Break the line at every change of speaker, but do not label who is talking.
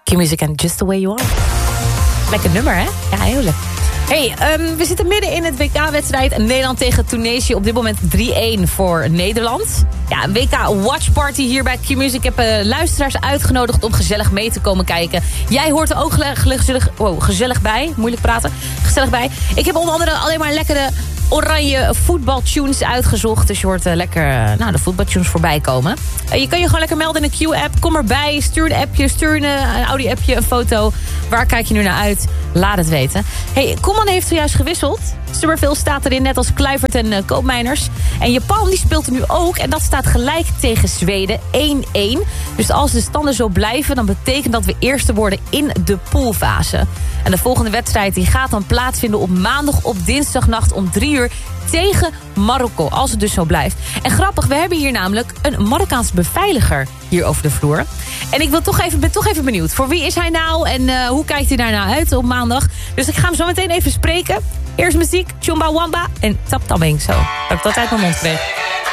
Q-Music en Just The Way You Are. Lekker nummer, hè? Ja, heel leuk. Hey, we zitten midden in het WK-wedstrijd. Nederland tegen Tunesië. Op dit moment 3-1 voor Nederland. Ja, een WK-watchparty hier bij Q-Music. Ik heb luisteraars uitgenodigd om gezellig mee te komen kijken. Jij hoort er ook gezellig bij. Moeilijk praten. Gezellig bij. Ik heb onder andere alleen maar lekkere oranje voetbaltunes uitgezocht. Dus je hoort lekker de voetbaltunes voorbij komen. Je kan je gewoon lekker melden in de Q-app. Kom erbij, stuur een appje, stuur een audio-appje, een foto. Waar kijk je nu naar uit? Laat het weten. Hey, Koeman heeft zojuist gewisseld. Superveel staat erin, net als Kluivert en Koopmeiners. En Japan die speelt er nu ook. En dat staat gelijk tegen Zweden 1-1. Dus als de standen zo blijven, dan betekent dat we eerste worden in de poolfase. En de volgende wedstrijd die gaat dan plaatsvinden op maandag op dinsdagnacht om 3:00 tegen Marokko. Als het dus zo blijft. En grappig, we hebben hier namelijk een Marokkaans beveiliger hier over de vloer. En ik ben toch even benieuwd. Voor wie is hij nou en hoe kijkt hij daar nou uit op maandag? Dus ik ga hem zo meteen even spreken. Eerst muziek, Chumbawamba en Tap Tabbing. Zo, dat ik dat uit mijn mond kreeg.